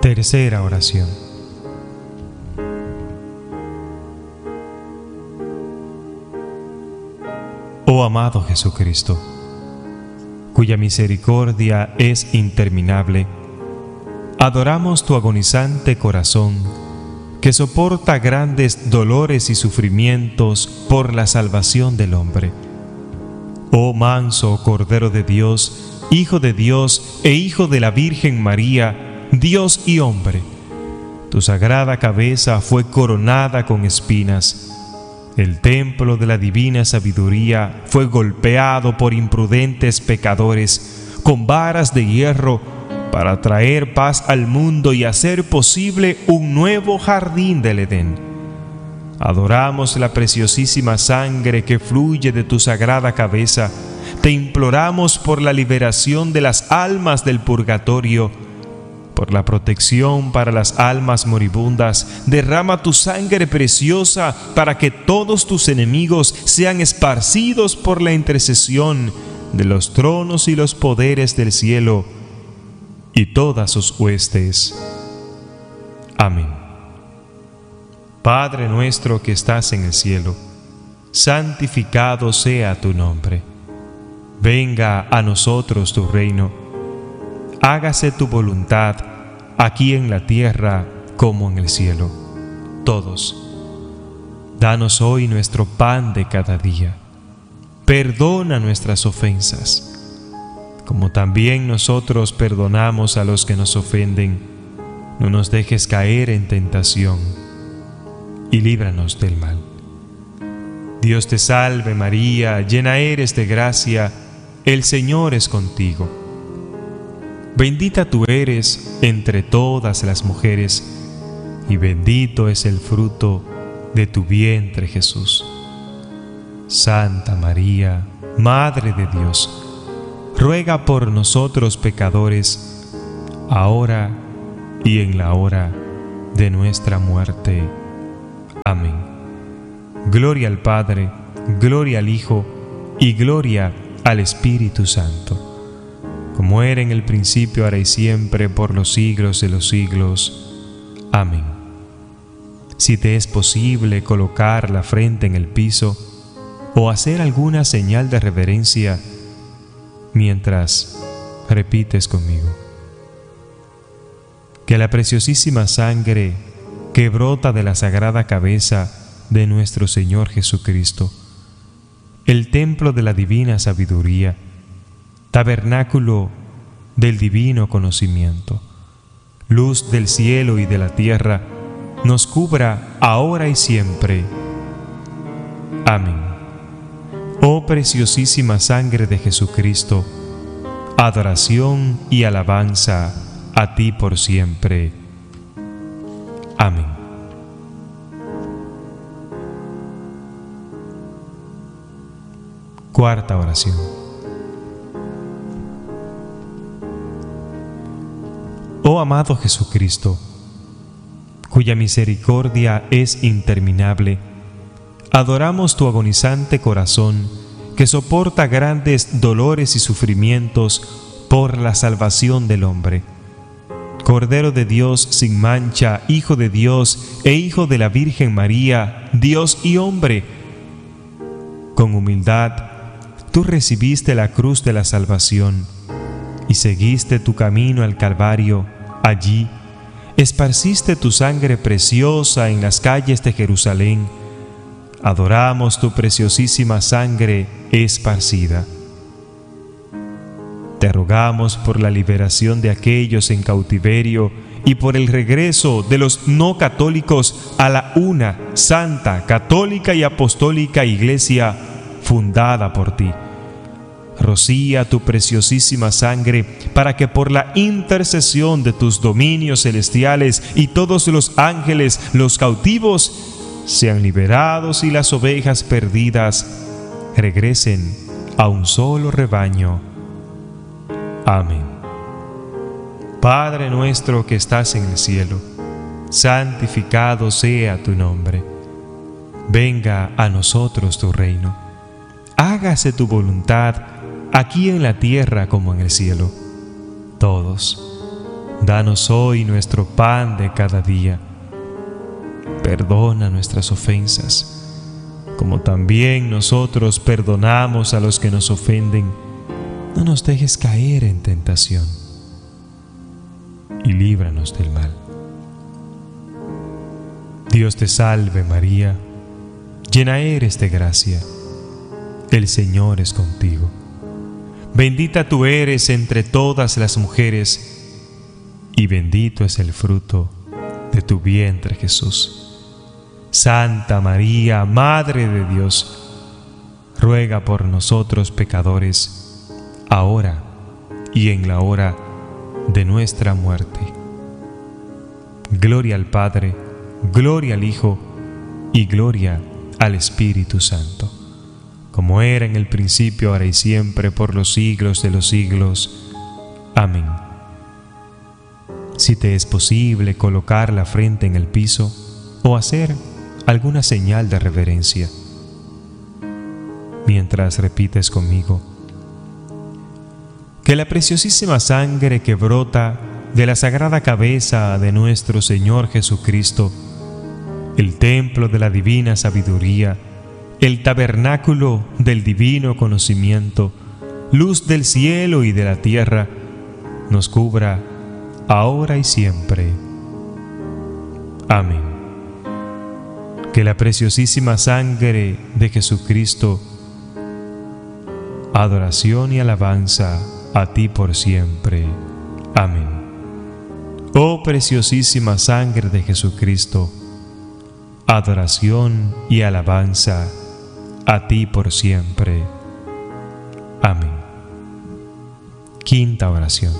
Tercera oración. Oh amado Jesucristo, cuya misericordia es interminable, adoramos tu agonizante corazón, que soporta grandes dolores y sufrimientos por la salvación del hombre. Oh manso Cordero de Dios, Hijo de Dios e Hijo de la Virgen María, Dios y hombre, tu sagrada cabeza fue coronada con espinas. El templo de la divina sabiduría fue golpeado por imprudentes pecadores con varas de hierro para traer paz al mundo y hacer posible un nuevo jardín del Edén. Adoramos la preciosísima sangre que fluye de tu sagrada cabeza. Te imploramos por la liberación de las almas del purgatorio, por la protección para las almas moribundas. Derrama tu sangre preciosa para que todos tus enemigos sean esparcidos por la intercesión de los tronos y los poderes del cielo y todas sus huestes. Amén. Padre nuestro que estás en el cielo, santificado sea tu nombre. Venga a nosotros tu reino. Hágase tu voluntad, aquí en la tierra como en el cielo. Todos, danos hoy nuestro pan de cada día. Perdona nuestras ofensas, como también nosotros perdonamos a los que nos ofenden. No nos dejes caer en tentación, y líbranos del mal. Dios te salve María, llena eres de gracia, el Señor es contigo. Bendita tú eres entre todas las mujeres, y bendito es el fruto de tu vientre, Jesús. Santa María, Madre de Dios, ruega por nosotros pecadores, ahora y en la hora de nuestra muerte. Amén. Gloria al Padre, gloria al Hijo y gloria al Espíritu Santo, como era en el principio, ahora y siempre, por los siglos de los siglos. Amén. Si te es posible colocar la frente en el piso o hacer alguna señal de reverencia mientras repites conmigo: que la preciosísima sangre que brota de la sagrada cabeza de nuestro Señor Jesucristo, el templo de la divina sabiduría, tabernáculo del divino conocimiento, luz del cielo y de la tierra, nos cubra ahora y siempre. Amén. Oh preciosísima sangre de Jesucristo, adoración y alabanza a ti por siempre. Amén. Cuarta oración. Oh amado Jesucristo, cuya misericordia es interminable, adoramos tu agonizante corazón, que soporta grandes dolores y sufrimientos por la salvación del hombre. Cordero de Dios sin mancha, Hijo de Dios e Hijo de la Virgen María, Dios y hombre, con humildad tú recibiste la cruz de la salvación y seguiste tu camino al Calvario. Allí esparciste tu sangre preciosa en las calles de Jerusalén. Adoramos tu preciosísima sangre esparcida. Te rogamos por la liberación de aquellos en cautiverio y por el regreso de los no católicos a la una, santa, católica y apostólica Iglesia fundada por ti. Rocía tu preciosísima sangre para que por la intercesión de tus dominios celestiales y todos los ángeles, los cautivos sean liberados y las ovejas perdidas regresen a un solo rebaño. Amén. Padre nuestro que estás en el cielo, santificado sea tu nombre. Venga a nosotros tu reino. Hágase tu voluntad aquí en la tierra como en el cielo. Todos, Danos hoy nuestro pan de cada día. Perdona nuestras ofensas, como también nosotros perdonamos a los que nos ofenden. No nos dejes caer en tentación, y líbranos del mal. Dios te salve María, llena eres de gracia. El Señor es contigo. Bendita tú eres entre todas las mujeres, y bendito es el fruto de tu vientre Jesús. Santa María, Madre de Dios, ruega por nosotros pecadores, ahora y en la hora de nuestra muerte. Gloria al Padre, gloria al Hijo y gloria al Espíritu Santo, como era en el principio, ahora y siempre, por los siglos de los siglos. Amén. Si te es posible colocar la frente en el piso o hacer alguna señal de reverencia, mientras repites conmigo: que la preciosísima sangre que brota de la sagrada cabeza de nuestro Señor Jesucristo, el templo de la divina sabiduría, el tabernáculo del divino conocimiento, luz del cielo y de la tierra, nos cubra ahora y siempre. Amén. Que la preciosísima sangre de Jesucristo, adoración y alabanza a ti por siempre. Amén. Oh preciosísima sangre de Jesucristo, adoración y alabanza a ti por siempre. Amén. Quinta oración.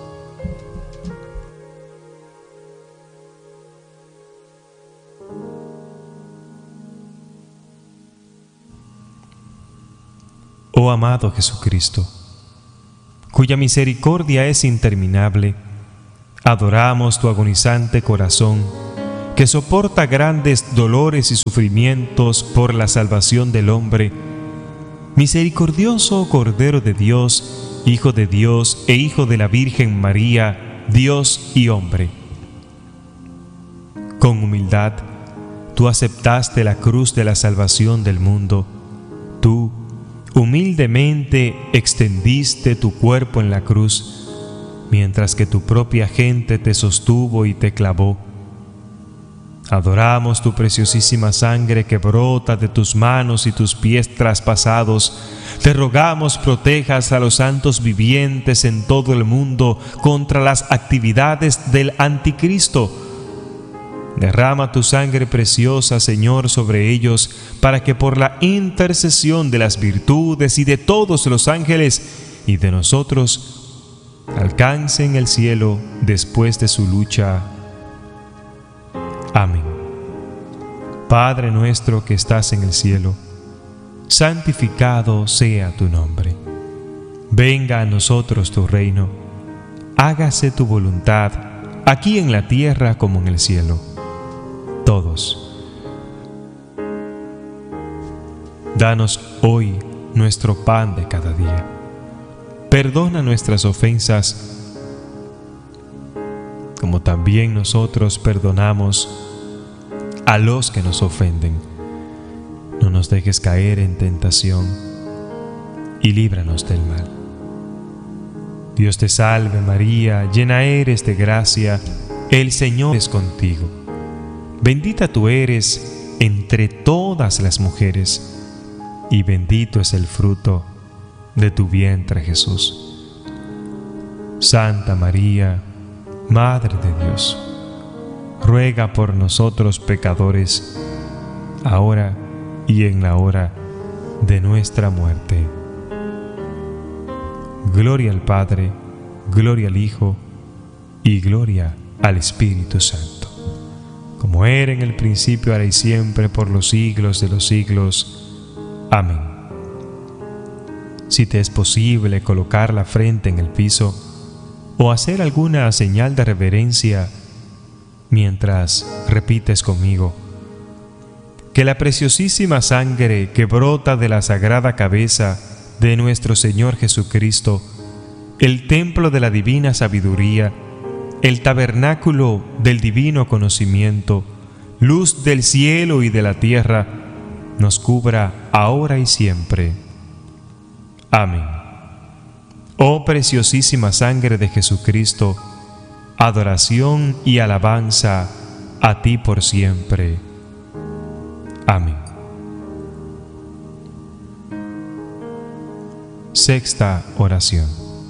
Oh amado Jesucristo, cuya misericordia es interminable, adoramos tu agonizante corazón, que soporta grandes dolores y sufrimientos por la salvación del hombre. Misericordioso Cordero de Dios, Hijo de Dios e Hijo de la Virgen María, Dios y hombre. Con humildad, tú aceptaste la cruz de la salvación del mundo. Tú, humildemente, extendiste tu cuerpo en la cruz, mientras que tu propia gente te sostuvo y te clavó. Adoramos tu preciosísima sangre que brota de tus manos y tus pies traspasados. Te rogamos protejas a los santos vivientes en todo el mundo contra las actividades del anticristo. Derrama tu sangre preciosa, Señor, sobre ellos, para que por la intercesión de las virtudes y de todos los ángeles y de nosotros alcancen el cielo después de su lucha. Amén. Padre nuestro que estás en el cielo, santificado sea tu nombre. Venga a nosotros tu reino. Hágase tu voluntad, aquí en la tierra como en el cielo. Todos. Danos hoy nuestro pan de cada día. Perdona nuestras ofensas, como también nosotros perdonamos a los que nos ofenden. No nos dejes caer en tentación, y líbranos del mal. Dios te salve María, llena eres de gracia, el Señor es contigo. Bendita tú eres entre todas las mujeres, y bendito es el fruto de tu vientre Jesús. Santa María, Madre de Dios, ruega por nosotros pecadores, ahora y en la hora de nuestra muerte. Gloria al Padre, gloria al Hijo y gloria al Espíritu Santo, como era en el principio, ahora y siempre, por los siglos de los siglos. Amén. Si te es posible colocar la frente en el piso o hacer alguna señal de reverencia mientras repites conmigo: que la preciosísima sangre que brota de la sagrada cabeza de nuestro Señor Jesucristo, el templo de la divina sabiduría, el tabernáculo del divino conocimiento, luz del cielo y de la tierra, nos cubra ahora y siempre. Amén. Oh preciosísima sangre de Jesucristo, adoración y alabanza a ti por siempre. Amén. Sexta oración.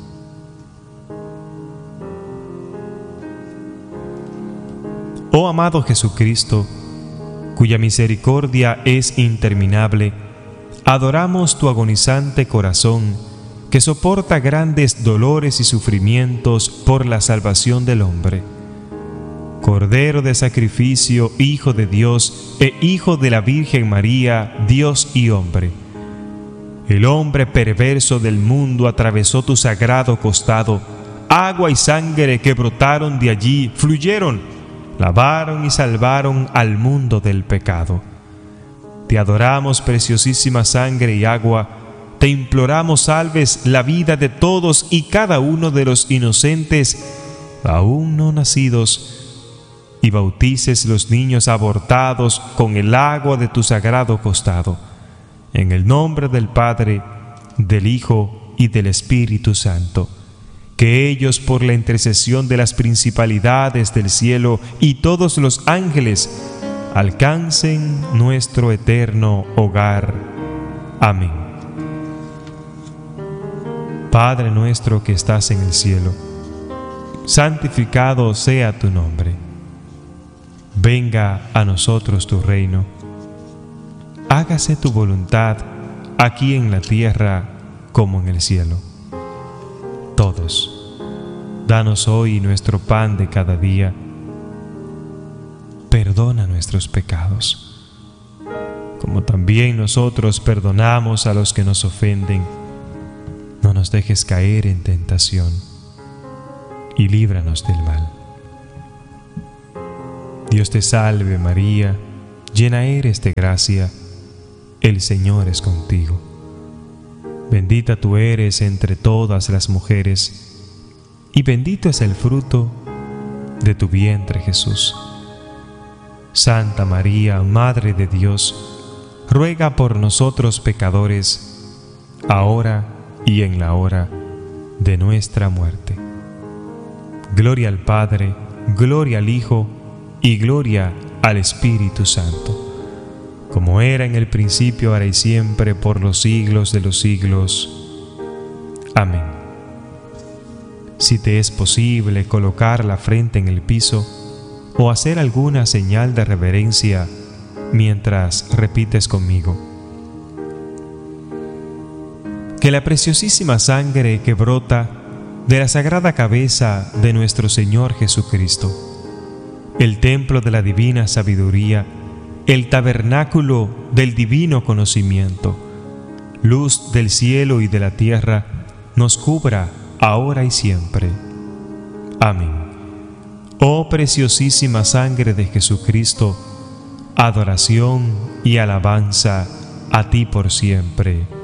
Oh amado Jesucristo, cuya misericordia es interminable, adoramos tu agonizante corazón, que soporta grandes dolores y sufrimientos por la salvación del hombre. Cordero de sacrificio, Hijo de Dios e Hijo de la Virgen María, Dios y hombre. El hombre perverso del mundo atravesó tu sagrado costado. Agua y sangre que brotaron de allí fluyeron, lavaron y salvaron al mundo del pecado. Te adoramos, preciosísima sangre y agua. Te imploramos salves la vida de todos y cada uno de los inocentes aún no nacidos, y bautices los niños abortados con el agua de tu sagrado costado. En el nombre del Padre, del Hijo y del Espíritu Santo. Que ellos, por la intercesión de las principalidades del cielo y todos los ángeles, alcancen nuestro eterno hogar. Amén. Padre nuestro que estás en el cielo, santificado sea tu nombre. Venga a nosotros tu reino. Hágase tu voluntad, aquí en la tierra como en el cielo. Todos, danos hoy nuestro pan de cada día. Perdona nuestros pecados, como también nosotros perdonamos a los que nos ofenden. No nos dejes caer en tentación, y líbranos del mal. Dios te salve María, llena eres de gracia, el Señor es contigo. Bendita tú eres entre todas las mujeres, y bendito es el fruto de tu vientre Jesús. Santa María, Madre de Dios, ruega por nosotros pecadores, ahora y en la hora de nuestra muerte. Gloria al Padre, gloria al Hijo, y gloria al Espíritu Santo, como era en el principio, ahora y siempre, por los siglos de los siglos. Amén. Si te es posible colocar la frente en el piso o hacer alguna señal de reverencia mientras repites conmigo: que la preciosísima sangre que brota de la sagrada cabeza de nuestro Señor Jesucristo, el templo de la divina sabiduría, el tabernáculo del divino conocimiento, luz del cielo y de la tierra, nos cubra ahora y siempre. Amén. Oh preciosísima sangre de Jesucristo, adoración y alabanza a ti por siempre.